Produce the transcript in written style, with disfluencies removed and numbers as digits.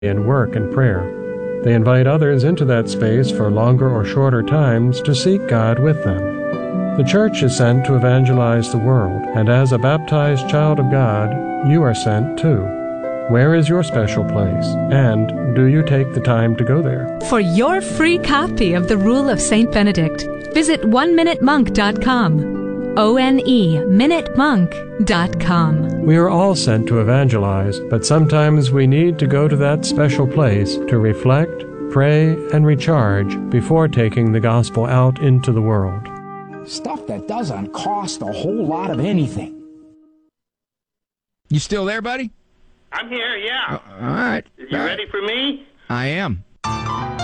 in work and prayer. They invite others into that space for longer or shorter times to seek God with them. The church is sent to evangelize the world, and as a baptized child of God, you are sent too. Where is your special place, and do you take the time to go there? For your free copy of The Rule of St. Benedict, visit oneminutemonk.com. ONEminutemonk.com. We are all sent to evangelize, but sometimes we need to go to that special place to reflect, pray, and recharge before taking the gospel out into the world. Stuff that doesn't cost a whole lot of anything. You still there, buddy? I'm here, yeah. All right. You ready for me? I am.